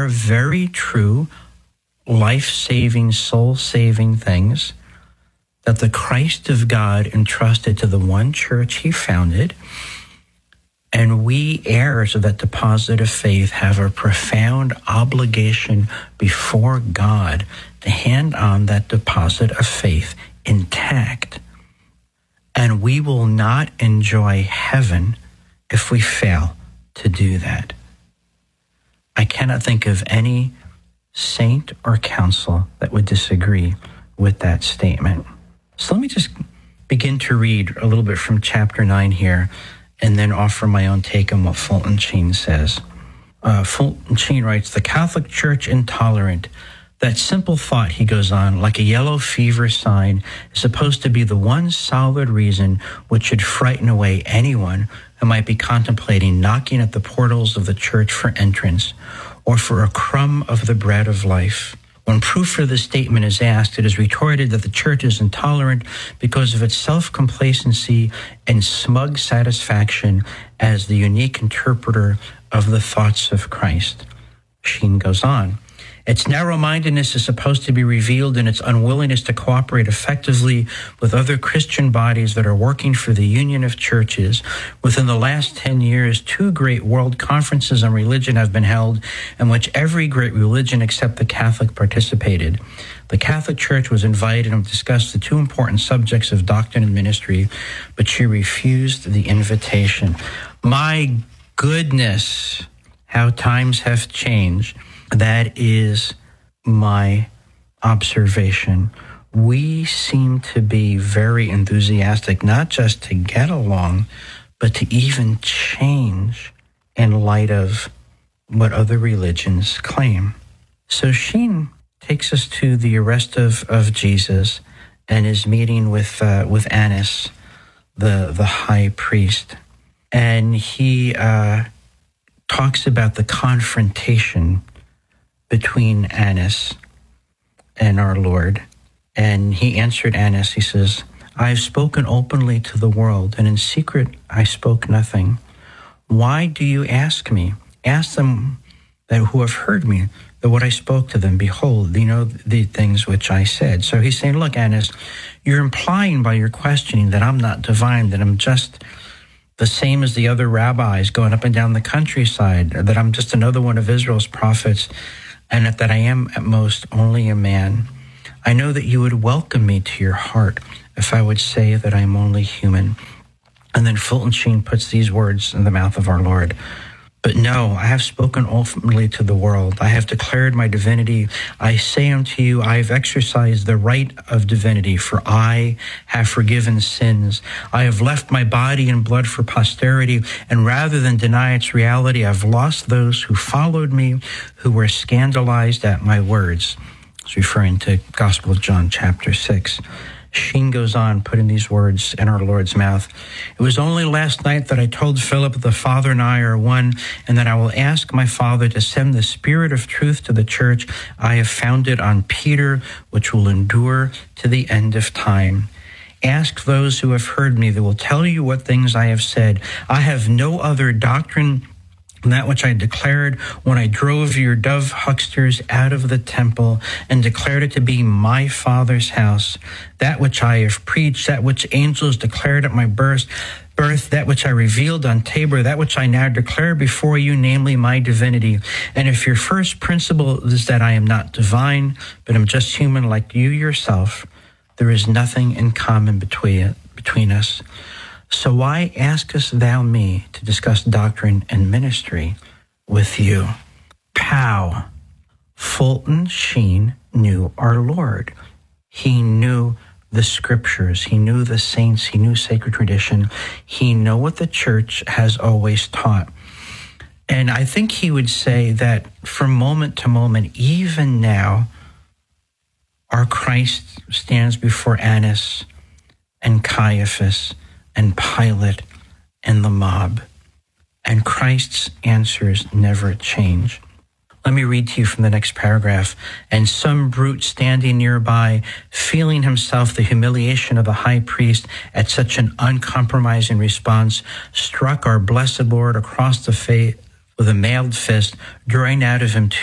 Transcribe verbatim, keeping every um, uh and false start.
are very true, life-saving, soul-saving things that the Christ of God entrusted to the one church he founded. And we, heirs of that deposit of faith, have a profound obligation before God to hand on that deposit of faith intact. And we will not enjoy heaven if we fail to do that. I cannot think of any saint or council that would disagree with that statement. So let me just begin to read a little bit from chapter nine here, and then offer my own take on what Fulton Sheen says. Uh, Fulton Sheen writes, "The Catholic Church intolerant. That simple thought," he goes on, "like a yellow fever sign, is supposed to be the one solid reason which should frighten away anyone who might be contemplating knocking at the portals of the church for entrance, or for a crumb of the bread of life. When proof for this statement is asked, it is retorted that the church is intolerant because of its self-complacency and smug satisfaction as the unique interpreter of the thoughts of Christ." Sheen goes on, "Its narrow-mindedness is supposed to be revealed in its unwillingness to cooperate effectively with other Christian bodies that are working for the union of churches. Within the last ten years, two great world conferences on religion have been held in which every great religion except the Catholic participated. The Catholic Church was invited and discussed the two important subjects of doctrine and ministry, but she refused the invitation." My goodness, how times have changed. That is my observation. We seem to be very enthusiastic, not just to get along, but to even change in light of what other religions claim. So Sheen takes us to the arrest of, of Jesus and his meeting with uh, with Annas, the, the high priest. And he uh, talks about the confrontation between Annas and our Lord. And he answered Annas, he says, "I have spoken openly to the world, and in secret I spoke nothing. Why do you ask me? Ask them that who have heard me, that what I spoke to them, behold, you know the things which I said." So he's saying, look, Annas, you're implying by your questioning that I'm not divine, that I'm just the same as the other rabbis going up and down the countryside, that I'm just another one of Israel's prophets, and that I am at most only a man. I know that you would welcome me to your heart if I would say that I am only human. And then Fulton Sheen puts these words in the mouth of our Lord. "But no, I have spoken openly to the world. I have declared my divinity. I say unto you, I have exercised the right of divinity, for I have forgiven sins. I have left my body and blood for posterity, and rather than deny its reality, I have lost those who followed me, who were scandalized at my words." It's referring to Gospel of John, chapter six. Sheen goes on, putting these words in our Lord's mouth. "It was only last night that I told Philip that the Father and I are one, and that I will ask my Father to send the Spirit of truth to the church I have founded on Peter, which will endure to the end of time. Ask those who have heard me, they will tell you what things I have said. I have no other doctrine than that which I declared when I drove your dove hucksters out of the temple and declared it to be my Father's house. That which I have preached, that which angels declared at my birth, birth, that which I revealed on Tabor, that which I now declare before you, namely my divinity. And if your first principle is that I am not divine, but am just human like you yourself, there is nothing in common between, between us. So why askest thou me to discuss doctrine and ministry with you?" Pow! Fulton Sheen knew our Lord. He knew the scriptures. He knew the saints. He knew sacred tradition. He knew what the church has always taught. And I think he would say that from moment to moment, even now, our Christ stands before Annas and Caiaphas and Pilate and the mob, and Christ's answers never change. Let me read to you from the next paragraph. "And some brute standing nearby, feeling himself the humiliation of the high priest at such an uncompromising response, struck our blessed Lord across the face with a mailed fist, drawing out of him